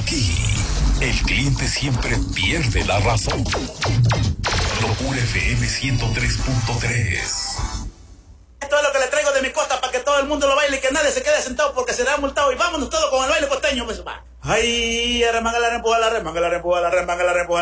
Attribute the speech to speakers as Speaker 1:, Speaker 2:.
Speaker 1: Aquí, el cliente siempre pierde la razón. Locura FM 103.3.
Speaker 2: Esto es lo que le traigo de mi costa para que todo el mundo lo baile y que nadie se quede sentado porque será multado. Y vámonos todos con el baile costeño, pues va. Ay, arremanga la rempuja, la remanga la rempuja, la remanga la rempuja.